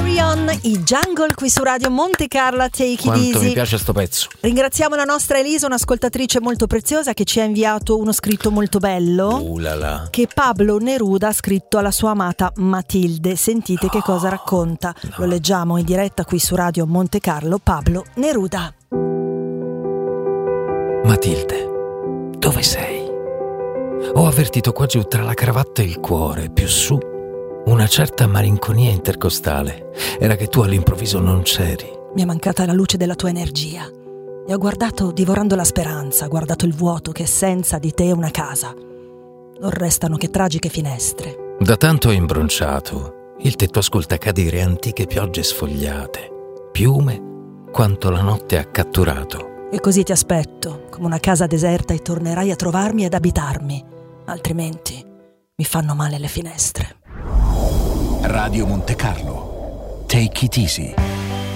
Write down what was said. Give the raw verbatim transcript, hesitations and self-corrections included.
Marion, i Jungle qui su Radio Monte Carlo. Take it Quanto easy. mi piace sto pezzo. Ringraziamo la nostra Elisa, un'ascoltatrice molto preziosa che ci ha inviato uno scritto molto bello Uh là là. che Pablo Neruda ha scritto alla sua amata Matilde. Sentite no, che cosa racconta. No. Lo leggiamo in diretta qui su Radio Monte Carlo. Pablo Neruda. Matilde, dove sei? Ho avvertito qua giù tra la cravatta e il cuore, più su, una certa malinconia intercostale. Era che tu all'improvviso non c'eri. Mi è mancata la luce della tua energia e ho guardato divorando la speranza, guardato il vuoto che senza di te è una casa. Non restano che tragiche finestre. Da tanto è imbronciato, il tetto ascolta cadere antiche piogge sfogliate, piume quanto la notte ha catturato. E così ti aspetto, come una casa deserta, e tornerai a trovarmi ed abitarmi, altrimenti mi fanno male le finestre. Radio Monte Carlo. Take it easy.